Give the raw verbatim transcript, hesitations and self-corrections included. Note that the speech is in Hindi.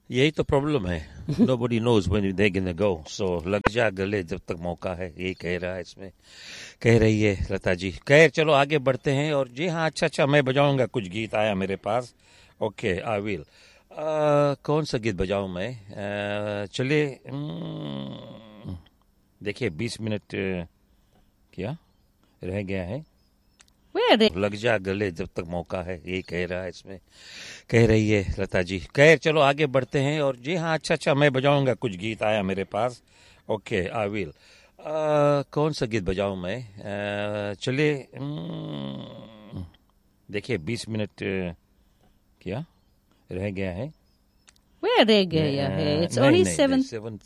यही तो प्रॉब्लम है. Nobody knows when they're gonna go. So लग जा गले जब तक मौका है, यही कह रहा है इसमें, कह रही है लता जी. खैर चलो आगे बढ़ते हैं. और जी हाँ, अच्छा अच्छा मैं बजाऊंगा. कुछ गीत आया मेरे पास. Okay, I will. कौन सा गीत बजाऊं मैं? uh, चलिए. hmm, देखिए बीस मिनट uh, क्या रह गया है. लग जा गले जब तक मौका है, यही कह रहा है इसमें, कह रही है लता जी. खैर चलो आगे बढ़ते हैं. और जी हाँ, अच्छा अच्छा मैं बजाऊंगा. कुछ गीत आया मेरे पास. Okay, I will. कौन सा गीत बजाऊं मैं? uh, चलिए. hmm, देखिए बीस मिनट uh, क्या रह गया है. Where रह गया है? It's नहीं only नहीं seven. सेवन